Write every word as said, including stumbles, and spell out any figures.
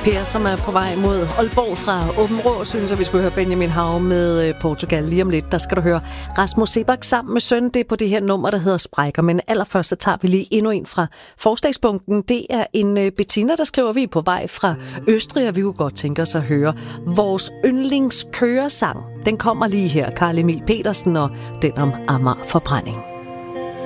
Per, som er på vej mod Aalborg fra Åben Rå, synes at vi skulle høre Benjamin Hav med Portugal lige om lidt. Der skal du høre Rasmus Seebach sammen med søn. Det er på det her nummer, der hedder Sprækker. Men allerførst så tager vi lige endnu en fra forslagsbunken. Det er en Bettina, der skriver, vi er på vej fra Østrig, og vi kunne godt tænke os at høre vores yndlingskøresang. Den kommer lige her, Carl Emil Petersen og den om Amager Forbrænding.